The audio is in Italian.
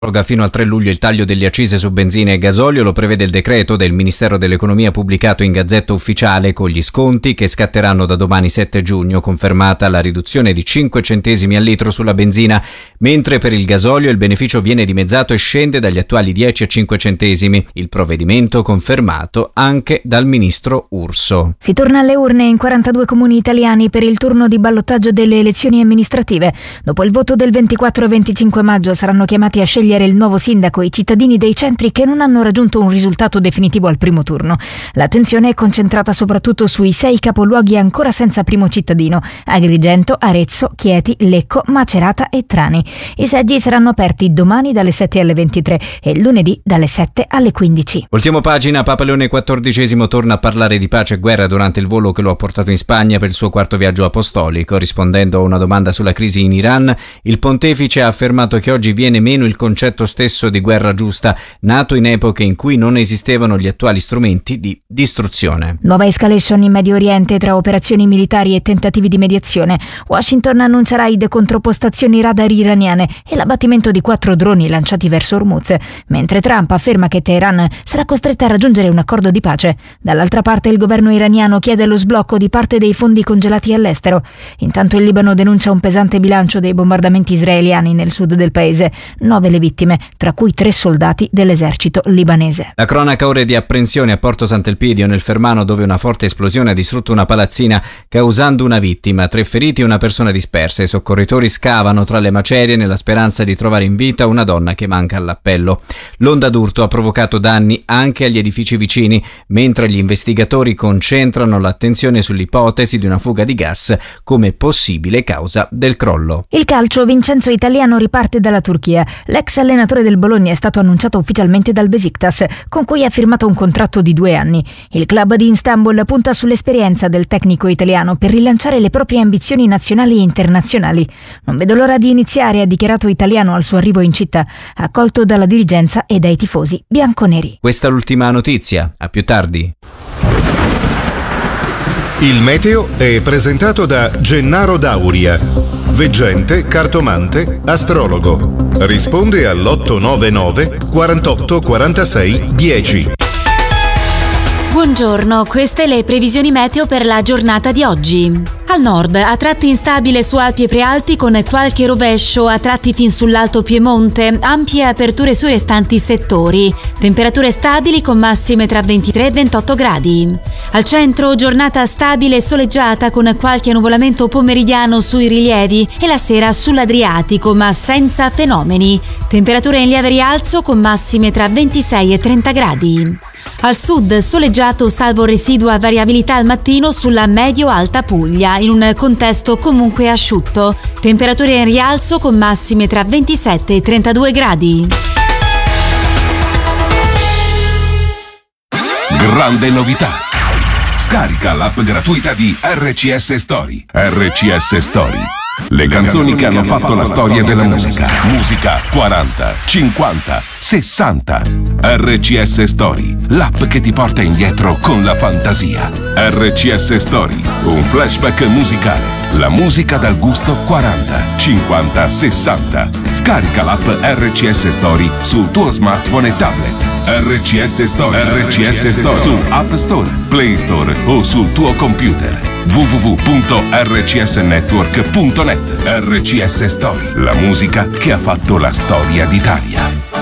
Fino al 3 luglio il taglio delle accise su benzina e gasolio, lo prevede il decreto del Ministero dell'Economia pubblicato in Gazzetta Ufficiale, con gli sconti che scatteranno da domani 7 giugno, confermata la riduzione di 5 centesimi al litro sulla benzina, mentre per il gasolio il beneficio viene dimezzato e scende dagli attuali 10 a 5 centesimi. Il provvedimento confermato anche dal ministro Urso. Si torna alle urne in 42 comuni italiani per il turno di ballottaggio delle elezioni amministrative. Dopo il voto del 24 e 25 maggio saranno chiamati a scegliere il nuovo sindaco i cittadini dei centri che non hanno raggiunto un risultato definitivo al primo turno. L'attenzione è concentrata soprattutto sui 6 capoluoghi ancora senza primo cittadino: Agrigento, Arezzo, Chieti, Lecco, Macerata e Trani. I seggi saranno aperti domani dalle 7 alle 23 e lunedì dalle 7 alle 15. Ultimo pagina, Papa Leone XIV torna a parlare di pace e guerra durante il volo che lo ha portato in Spagna per il suo quarto viaggio apostolico. Rispondendo a una domanda sulla crisi in Iran, il pontefice ha affermato che oggi viene meno il concetto stesso di guerra giusta, nato in epoche in cui non esistevano gli attuali strumenti di distruzione. Nuova escalation in Medio Oriente tra operazioni militari e tentativi di mediazione. Washington annuncia raid contro postazioni radar iraniane e l'abbattimento di 4 droni lanciati verso Hormuz, mentre Trump afferma che Teheran sarà costretta a raggiungere un accordo di pace. Dall'altra parte il governo iraniano chiede lo sblocco di parte dei fondi congelati all'estero. Intanto il Libano denuncia un pesante bilancio dei bombardamenti israeliani nel sud del paese. 9 le vittime, tra cui 3 soldati dell'esercito libanese. La cronaca ore di apprensione a Porto Sant'Elpidio, nel Fermano, dove una forte esplosione ha distrutto una palazzina causando una vittima, 3 feriti e una persona dispersa. I soccorritori scavano tra le macerie nella speranza di trovare in vita una donna che manca all'appello. L'onda d'urto ha provocato danni anche agli edifici vicini, mentre gli investigatori concentrano l'attenzione sull'ipotesi di una fuga di gas come possibile causa del crollo. Il calcio, Vincenzo Italiano riparte dalla Turchia. L'ex allenatore del Bologna è stato annunciato ufficialmente dal Besiktas, con cui ha firmato un contratto di 2 anni. Il club di Istanbul punta sull'esperienza del tecnico italiano per rilanciare le proprie ambizioni nazionali e internazionali. Non vedo l'ora di iniziare, ha dichiarato Italiano al suo arrivo in città, accolto dalla dirigenza e dai tifosi bianconeri. Questa è l'ultima notizia. A più tardi. Il meteo è presentato da Gennaro Dauria, veggente, cartomante, astrologo. Risponde all'899 48 46 10. Buongiorno, queste le previsioni meteo per la giornata di oggi. Al nord, a tratti instabile su Alpi e Prealpi con qualche rovescio, a tratti fin sull'Alto Piemonte, ampie aperture sui restanti settori. Temperature stabili con massime tra 23 e 28 gradi. Al centro, giornata stabile e soleggiata con qualche annuvolamento pomeridiano sui rilievi e la sera sull'Adriatico, ma senza fenomeni. Temperature in lieve rialzo con massime tra 26 e 30 gradi. Al sud, soleggiato salvo residua variabilità al mattino sulla medio-alta Puglia, in un contesto comunque asciutto. Temperature in rialzo con massime tra 27 e 32 gradi. Grande novità! Scarica l'app gratuita di RCS Story. RCS Story. Le canzoni che hanno fatto la storia della musica. Musica 40, 50, 60. RCS Story, l'app che ti porta indietro con la fantasia. RCS Story, un flashback musicale. La musica dal gusto 40, 50, 60. Scarica l'app RCS Story sul tuo smartphone e tablet. RCS Story. RCS Story su App Store, Play Store o sul tuo computer. www.rcsnetwork.net. RCS Story, la musica che ha fatto la storia d'Italia.